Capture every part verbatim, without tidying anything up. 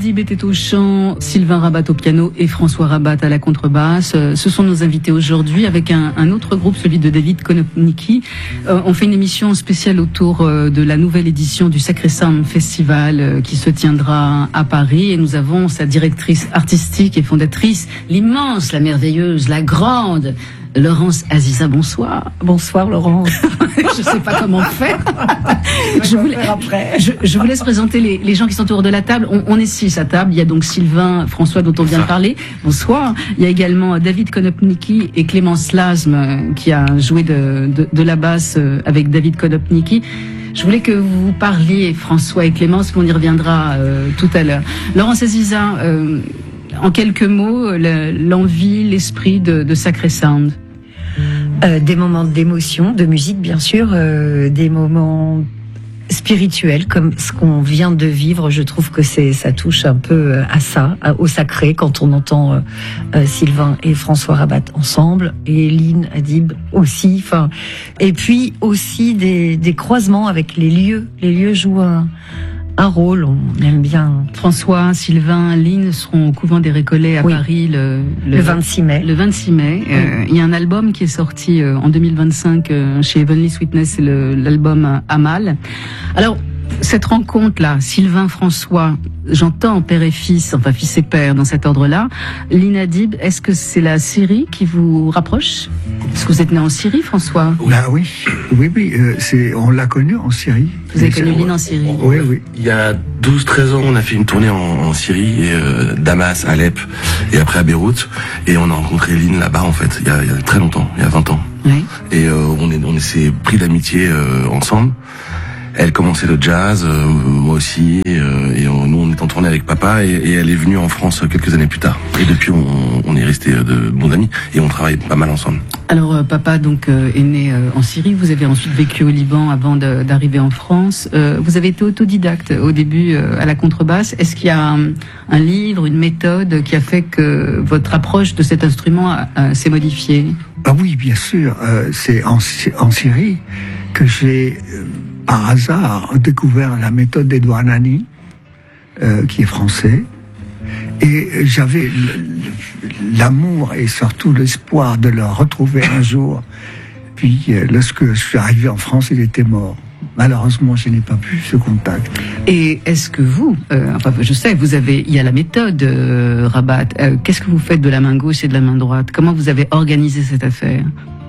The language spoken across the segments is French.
Adib était au chant, Sylvain Rabat au piano et François Rabat à la contrebasse. Ce sont nos invités aujourd'hui avec un, un autre groupe, celui de David Konopnicki. Euh, on fait une émission spéciale autour euh, de la nouvelle édition du Sacré Sound Festival euh, qui se tiendra à Paris, et nous avons sa directrice artistique et fondatrice, l'immense, la merveilleuse, la grande Laurence Aziza. Bonsoir. Bonsoir Laurence. Je sais pas comment faire. je, vous, je, je vous laisse présenter les, les gens qui sont autour de la table. On, on est six à table. Il y a donc Sylvain, François dont on vient de parler. Bonsoir. Il y a également David Konopnicki et Clémence Lasme qui a joué de, de, de la basse avec David Konopnicki. Je voulais que vous parliez, François et Clémence, mais on y reviendra euh, tout à l'heure. Laurence Aziza, euh, en quelques mots, l'envie, l'esprit de, de Sacré Sound. Euh, des moments d'émotion, de musique bien sûr, euh, des moments spirituels comme ce qu'on vient de vivre. Je trouve que c'est, ça touche un peu à ça, à, au sacré, quand on entend euh, euh, Sylvain et François Rabat ensemble, et Lynn Adib aussi. Enfin, et puis aussi des, des croisements avec les lieux. Les lieux jouent un un rôle, on aime bien. François, Sylvain, Lynn seront au couvent des Récollets à oui. Paris le, le, le vingt-six mai. Le vingt-six mai. Oui. Euh, il y a un album qui est sorti euh, en deux mille vingt-cinq euh, chez Heavenly Sweetness, c'est le, l'album Amal. Alors, cette rencontre-là, Sylvain, François, j'entends père et fils, enfin fils et père dans cet ordre-là. Lynn Adib, est-ce que c'est la Syrie qui vous rapproche? Est-ce que vous êtes né en Syrie, François? Là, oui, oui, oui, euh, c'est, on l'a connu en Syrie. Vous avez connu Lynn en Syrie? Oui, oui. Il y a douze treize ans, on a fait une tournée en, en Syrie, et, euh, Damas, Alep, et après à Beyrouth, et on a rencontré Lynn là-bas, en fait, il y a, il y a très longtemps, il y a vingt ans. Oui. Et euh, on est, on s'est pris d'amitié euh, ensemble. Elle commençait le jazz, euh, moi aussi, et, euh, et on, nous on est en tournée avec papa, et, et elle est venue en France quelques années plus tard. Et depuis on, on est restés de bons amis et on travaille pas mal ensemble. Alors euh, papa donc euh, est né euh, en Syrie, vous avez ensuite vécu au Liban avant de, d'arriver en France. Euh, vous avez été autodidacte au début euh, à la contrebasse. Est-ce qu'il y a un, un livre, une méthode qui a fait que votre approche de cet instrument a, a, s'est modifiée? Ah oui, bien sûr. Euh, c'est en, en Syrie que j'ai euh, par hasard découvert la méthode d'Edouard Nani, euh, qui est français, et j'avais l'amour et surtout l'espoir de le retrouver un jour. Puis euh, lorsque je suis arrivé en France, il était mort. Malheureusement, je n'ai pas pu ce contact. Et est-ce que vous, euh, enfin je sais, vous avez, il y a la méthode euh, Rabat. Euh, qu'est-ce que vous faites de la main gauche et de la main droite? Comment vous avez organisé cette affaire?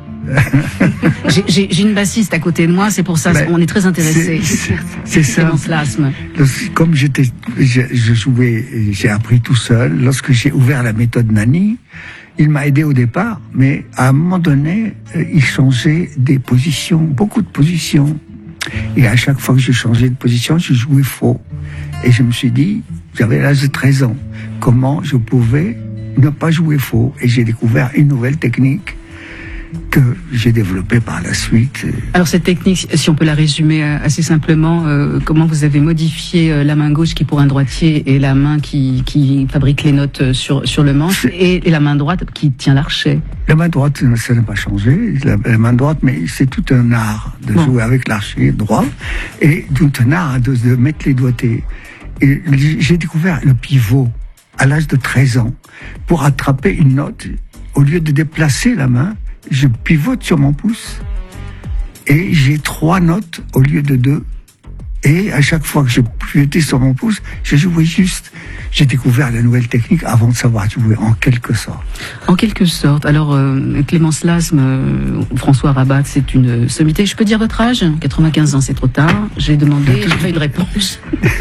j'ai, j'ai, j'ai une bassiste à côté de moi, c'est pour ça qu'on est très intéressés. C'est, c'est, c'est ça. Comme j'étais, je, je jouais, j'ai appris tout seul. Lorsque j'ai ouvert la méthode Nani, il m'a aidé au départ, mais à un moment donné, il changeait des positions, beaucoup de positions. Et à chaque fois que je changeais de position, je jouais faux. Et je me suis dit, j'avais l'âge de treize ans, comment je pouvais ne pas jouer faux? Et j'ai découvert une nouvelle technique que j'ai développé par la suite. Alors cette technique, si on peut la résumer assez simplement, euh, comment vous avez modifié la main gauche qui pour un droitier est la main qui, qui fabrique les notes sur, sur le manche, et, et la main droite qui tient l'archet? La main droite, ça n'a pas changé. La, la main droite, mais c'est tout un art de bon. jouer avec l'archet droit, et tout un art de, de mettre les doigtés. Et j'ai découvert le pivot à l'âge de treize ans pour attraper une note. Au lieu de déplacer la main, je pivote sur mon pouce et j'ai trois notes au lieu de deux. Et à chaque fois que je pivotais sur mon pouce, je jouais juste. J'ai découvert la nouvelle technique avant de savoir jouer, en quelque sorte. En quelque sorte. Alors, euh, Clémence Lasme, euh, François Rabat, c'est une sommité. Je peux dire votre âge? quatre-vingt-quinze ans, c'est trop tard. J'ai demandé, j'ai pas eu de réponse.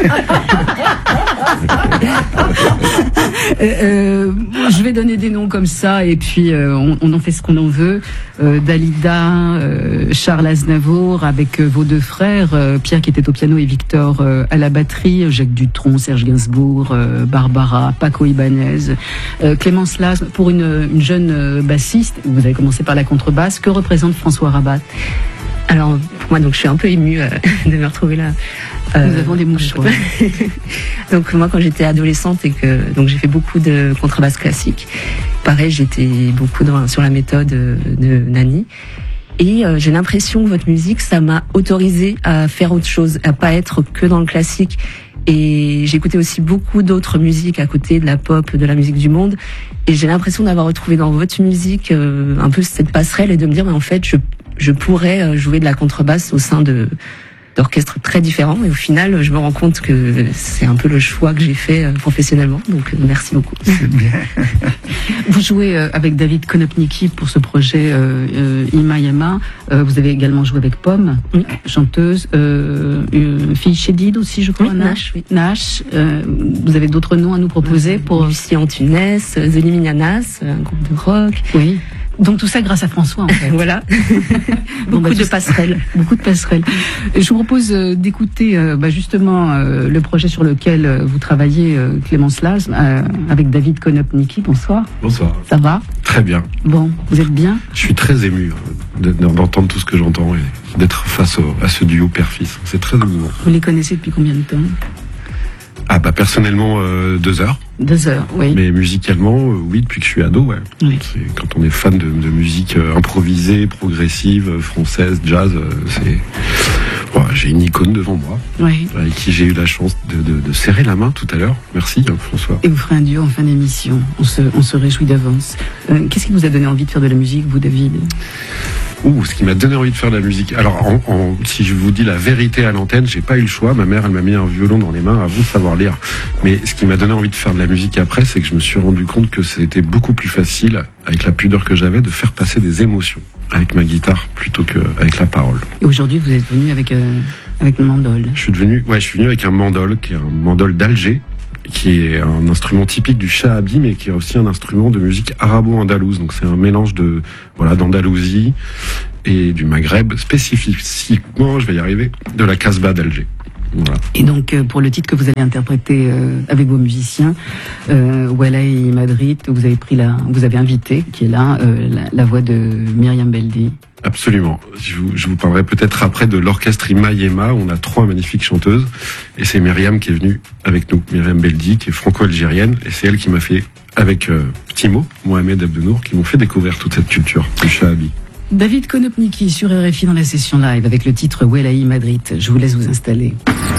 euh, euh, je vais donner des noms comme ça, et puis euh, on, on en fait ce qu'on en veut. Euh, Dalida, euh, Charles Aznavour, avec euh, vos deux frères, euh, Pierre qui était au piano et Victor euh, à la batterie, Jacques Dutronc, Serge Gainsbourg, euh, Barbara, Paco Ibanez, euh, Clémence Lasme. Pour une, une jeune euh, bassiste, vous avez commencé par la contrebasse, que représente François Rabat? Alors, pour moi, donc, je suis un peu émue euh, de me retrouver là. Euh, Nous avons des mouchoirs. Donc, moi, quand j'étais adolescente et que donc j'ai fait beaucoup de contrebasse classique, pareil, j'étais beaucoup dans, sur la méthode de, de Nani. Et euh, j'ai l'impression que votre musique, ça m'a autorisé à faire autre chose, à pas être que dans le classique. Et j'écoutais aussi beaucoup d'autres musiques à côté, de la pop, de la musique du monde. Et j'ai l'impression d'avoir retrouvé dans votre musique euh, un peu cette passerelle et de me dire, mais en fait, je, je pourrais jouer de la contrebasse au sein de d'orchestres très différents. Et au final, je me rends compte que c'est un peu le choix que j'ai fait euh, professionnellement. Donc, euh, merci beaucoup. C'est bien. Vous jouez euh, avec David Konopnicki pour ce projet euh, euh, Ima Yama. Euh, vous avez également joué avec Pomme, oui. chanteuse. Euh, euh, fille Chédid aussi, je crois. Oui, Nash, oui. Nash. Euh, vous avez d'autres noms à nous proposer pour Lucie Antunes, The Liminianas, un groupe de rock. Oui. Donc tout ça grâce à François, en fait. Voilà. Beaucoup bah, de passerelles. Beaucoup de passerelles. Je vous propose euh, d'écouter euh, bah, justement euh, le projet sur lequel euh, vous travaillez, euh, Clémence Laz, euh, avec David Konopnicki. Bonsoir. Bonsoir. Ça va? Très bien. Bon, vous êtes bien? Je suis très ému euh, d'entendre tout ce que j'entends et d'être face au, à ce duo père-fils. C'est très émouvant. Vous les connaissez depuis combien de temps? Ah bah personnellement euh, deux heures. Deux heures, oui. Mais musicalement, euh, oui, depuis que je suis ado, ouais. Oui. C'est, quand on est fan de, de musique euh, improvisée, progressive, euh, française, jazz, euh, c'est... Voilà, j'ai une icône devant moi, Oui. avec qui j'ai eu la chance de, de, de serrer la main tout à l'heure. Merci hein, François. Et vous ferez un duo en fin d'émission. On se, on se réjouit d'avance. Euh, qu'est-ce qui vous a donné envie de faire de la musique, vous, David? Ouh, ce qui m'a donné envie de faire de la musique. Alors, en, en, si je vous dis la vérité à l'antenne, j'ai pas eu le choix. Ma mère, elle m'a mis un violon dans les mains, à vous de savoir lire. Mais ce qui m'a donné envie de faire de la musique après, c'est que je me suis rendu compte que c'était beaucoup plus facile, avec la pudeur que j'avais, de faire passer des émotions avec ma guitare plutôt qu'avec la parole. Et aujourd'hui, vous êtes venu avec, euh, avec le mandol. Je suis devenu, ouais, je suis venu avec un mandol, qui est un mandol d'Alger, qui est un instrument typique du Shahabi, mais qui est aussi un instrument de musique arabo-andalouse. Donc c'est un mélange de, voilà, d'Andalousie et du Maghreb, spécifiquement, je vais y arriver, de la Casbah d'Alger. Voilà. Et donc, euh, pour le titre que vous allez interpréter euh, avec vos musiciens, euh, Walai Madrid, vous avez pris la, vous avez invité, qui est là, euh, la, la voix de Myriam Beldi. Absolument. Je vous, je vous parlerai peut-être après de l'orchestre Ima Yema. On a trois magnifiques chanteuses. Et c'est Myriam qui est venue avec nous. Myriam Beldi, qui est franco-algérienne. Et c'est elle qui m'a fait, avec euh, Timo, Mohamed Abdenour, qui m'ont fait découvrir toute cette culture du Shahabi. David Konopnicki sur R F I dans la session live avec le titre Walai Madrid. Je vous laisse vous installer.